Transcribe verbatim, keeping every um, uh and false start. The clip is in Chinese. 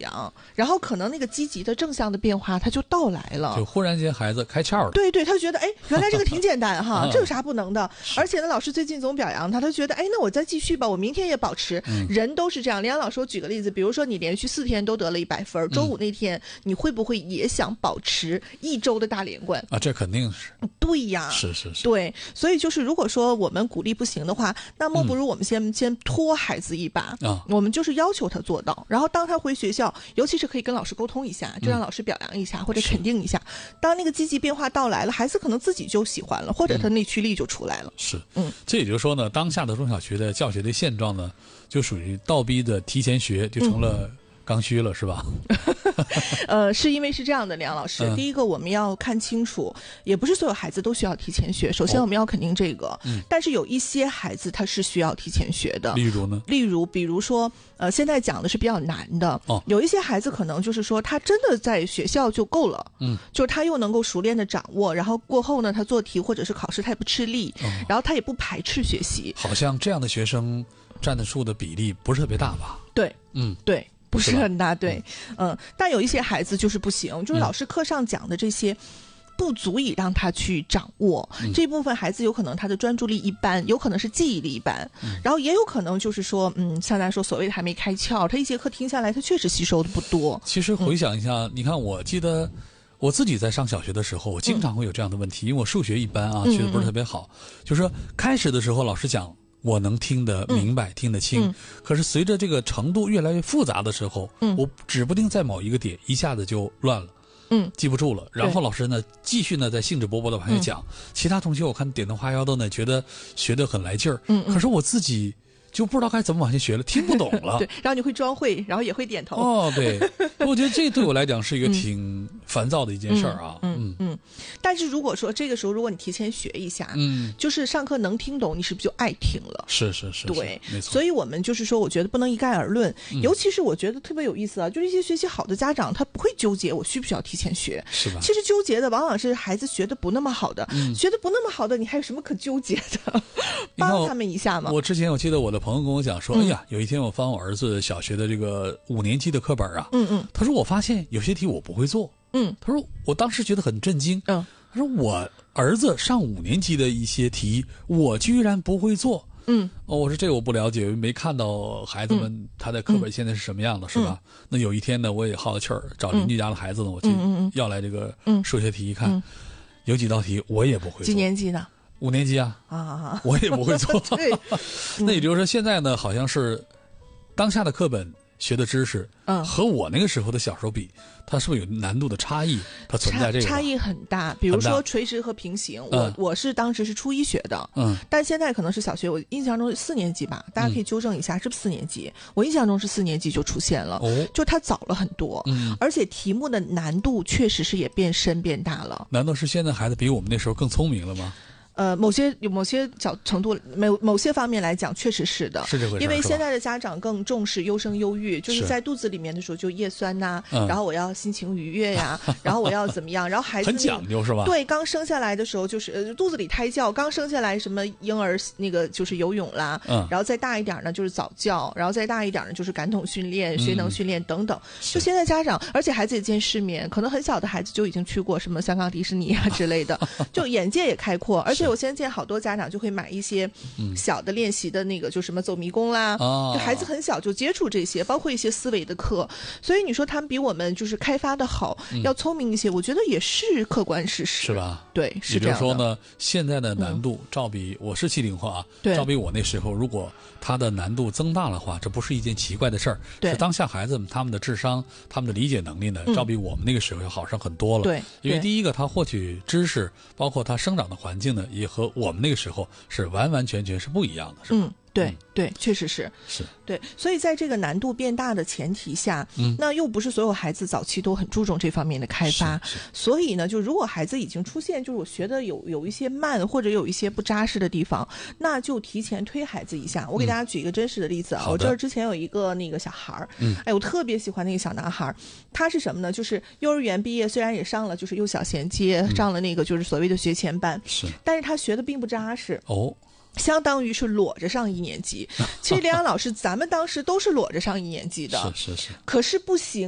扬，然后可能那个积极的正向的变化它就到来了， 就忽然间孩子开窍了。 对对，他就觉得哎，原来这个挺简单哈，这有啥不能的？而且呢，老师最近总表扬他，他觉得哎，那我再继续吧，我明天也保持。嗯、人都是这样。林阳老师，我举个例子，比如说你连续四天都得了一百分，周五那天、嗯、你会不会也想保持一周的大连冠啊？这肯定是。 对呀， 是是是。 对，所以就是如果说我们鼓励不行的话，那莫不如我们先、嗯、先拖孩子一把啊，我们就是要求他做到，然后当他回学校，尤其是可以跟老师沟通一下，就让老师表扬一下、嗯、或者肯定一下。当那个积极变化到来了，孩子可能自己就喜欢了，或者他内驱力就出来了。 嗯、是，嗯，这也就是说呢，当下的中小学的教学的现状呢，就属于倒逼的提前学，就成了刚需了，嗯、是吧？ 呃，是因为是这样的，梁老师，嗯、第一个我们要看清楚，也不是所有孩子都需要提前学。首先我们要肯定这个，哦嗯、但是有一些孩子他是需要提前学的。 例如呢？ 例如，比如说，呃，现在讲的是比较难的，哦、有一些孩子可能就是说他真的在学校就够了，嗯，就是他又能够熟练的掌握，然后过后呢，他做题或者是考试他也不吃力，哦、然后他也不排斥学习。 好像这样的学生占的数的比例不是特别大吧？ 对，嗯，对。不是很大，对，嗯，但有一些孩子就是不行，就是老师课上讲的这些不足以让他去掌握，嗯、这部分孩子有可能他的专注力一般，有可能是记忆力一般，嗯、然后也有可能就是说，嗯，像咱说所谓的还没开窍，他一节课听下来，他确实吸收的不多。 其实回想一下，嗯、你看，我记得我自己在上小学的时候，我经常会有这样的问题，嗯、因为我数学一般啊，学的不是特别好，嗯、就是说开始的时候老师讲。我能听得明白、嗯、听得清、嗯、可是随着这个程度越来越复杂的时候、嗯、我指不定在某一个点一下子就乱了，嗯，记不住了，然后老师呢继续呢在兴致勃勃的往下讲、嗯、其他同学我看点头哈腰的呢觉得学得很来劲儿，嗯，可是我自己就不知道该怎么往下学了，听不懂了。 对，然后你会装会，然后也会点头。 哦，对，我觉得这对我来讲是一个挺烦躁的一件事儿啊。 嗯 嗯, 嗯, 嗯。但是如果说这个时候，如果你提前学一下，嗯，就是上课能听懂，你是不是就爱听了？ 是是是， 对， 没错。 所以我们就是说，我觉得不能一概而论。嗯、尤其是我觉得特别有意思啊，就是一些学习好的家长，他不会纠结我需不需要提前学， 是吧？ 其实纠结的往往是孩子学的不那么好的，嗯、学的不那么好的，你还有什么可纠结的？帮他们一下嘛。 我之前我记得我的朋友跟我讲说。哎呀，有一天我翻我儿子小学的这个五年级的课本啊，嗯嗯，他说我发现有些题我不会做，嗯，他说我当时觉得很震惊，嗯，他说我儿子上五年级的一些题我居然不会做，嗯，哦，我说这个我不了解，没看到孩子们他的课本现在是什么样的，嗯、是吧？那有一天呢，我也好气儿，找邻居家的孩子呢，我去要来这个数学题一看，嗯、有几道题我也不会做。 几年级的？ 五年级啊，啊，我也不会做。对，那也就是说，现在呢，好像是当下的课本学的知识，嗯，和我那个时候的小时候比，它是不是有难度的差异？它存在这个差, 差异很大。比如说垂直和平行，我、嗯、我是当时是初一学的，嗯，但现在可能是小学，我印象中四年级吧，大家可以纠正一下，嗯、是不是四年级？我印象中是四年级就出现了，哦，就它早了很多，嗯，而且题目的难度确实是也变深变大了。 难道是现在孩子比我们那时候更聪明了吗？ 呃，某些有某些角程度，某某些方面来讲，确实是的， 是这回事。 因为现在的家长更重视优生优育，就是在肚子里面的时候就叶酸呐、啊，然后我要心情愉悦呀、啊，然后我要怎么样，然后孩子很讲究是吧？ 对，刚生下来的时候就是呃肚子里胎教，刚生下来什么婴儿那个就是游泳啦，嗯，然后再大一点呢就是早教，然后再大一点呢就是感统训练、学能训练等等。嗯、就现在家长，而且孩子也见世面，可能很小的孩子就已经去过什么香港迪士尼啊之类的，就眼界也开阔，而且。我现在见好多家长就会买一些小的练习的那个，就什么走迷宫啦，嗯、就孩子很小就接触这些，包括一些思维的课。所以你说他们比我们就是开发的好，嗯、要聪明一些，我觉得也是客观事实， 是吧？ 对，是这样的。 也就是说呢，现在的难度照比、嗯、我是七零后啊，照比我那时候，如果它的难度增大的话，这不是一件奇怪的事儿。是当下孩子们他们的智商、他们的理解能力呢，照比我们那个时候要好上很多了。 对， 因为第一个，他获取知识，包括他生长的环境呢。也和我们那个时候是完完全全是不一样的，是吧？ 嗯，对、嗯、对，确实是是对。所以在这个难度变大的前提下，嗯，那又不是所有孩子早期都很注重这方面的开发，所以呢，就如果孩子已经出现就是我学的有有一些慢或者有一些不扎实的地方，那就提前推孩子一下。我给大家举一个真实的例子啊，嗯、我这儿之前有一个那个小孩儿，嗯，哎，我特别喜欢那个小男孩，他是什么呢？就是幼儿园毕业，虽然也上了就是幼小衔接，嗯、上了那个就是所谓的学前班， 是， 但是他学的并不扎实哦。 相当于是裸着上一年级。其实梁阳老师咱们当时都是裸着上一年级的， 是是是， 可是不行。